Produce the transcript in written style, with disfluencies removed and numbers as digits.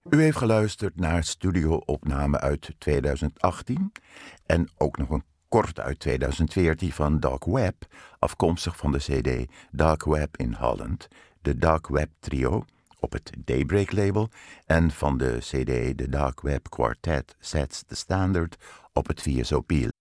U heeft geluisterd naar studio-opname uit 2018 en ook nog een kort uit 2014 van Dark Web, afkomstig van de cd Dark Web in Holland, de Dark Web Trio op het Daybreak label en van de cd The Dark Web Quartet Sets the Standard op het VSOP